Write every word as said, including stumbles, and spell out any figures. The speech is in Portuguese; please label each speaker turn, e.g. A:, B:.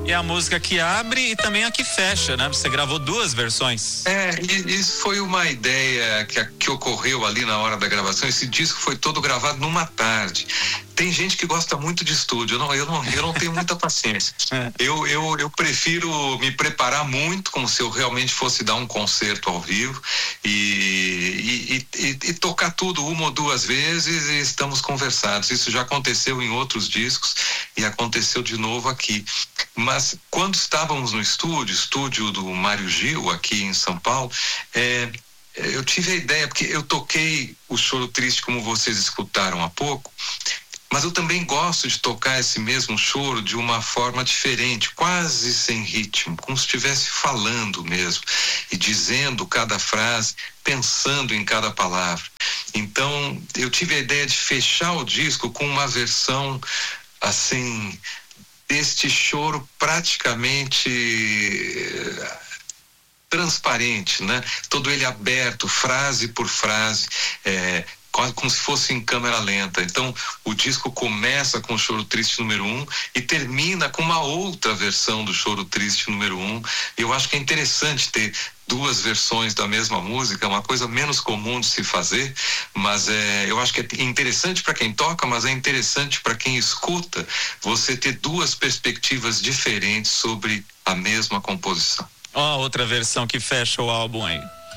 A: É a música que abre e também a que fecha, né? Você gravou duas versões.
B: É, e isso foi uma ideia que, que ocorreu ali na hora da gravação. Esse disco foi todo gravado numa tarde. Tem gente que gosta muito de estúdio, eu não, eu não, eu não tenho muita paciência. Eu, eu, eu prefiro me preparar muito, como se eu realmente fosse dar um concerto ao vivo e, e, e, e tocar tudo uma ou duas vezes e estamos conversados. Isso já aconteceu em outros discos e aconteceu de novo aqui. Mas quando estávamos no estúdio, estúdio do Mário Gil, aqui em São Paulo, é, eu tive a ideia, porque eu toquei o Choro Triste, como vocês escutaram há pouco, mas eu também gosto de tocar esse mesmo choro de uma forma diferente, quase sem ritmo, como se estivesse falando mesmo, e dizendo cada frase, pensando em cada palavra. Então, eu tive a ideia de fechar o disco com uma versão, assim, deste choro praticamente transparente, né? Todo ele aberto, frase por frase, é, como se fosse em câmera lenta. Então, o disco começa com o Choro Triste número um e termina com uma outra versão do Choro Triste número um. Eu acho que é interessante ter duas versões da mesma música, é uma coisa menos comum de se fazer, mas é, eu acho que é interessante para quem toca, mas é interessante para quem escuta, você ter duas perspectivas diferentes sobre a mesma composição.
A: Ó, outra versão que fecha o álbum aí.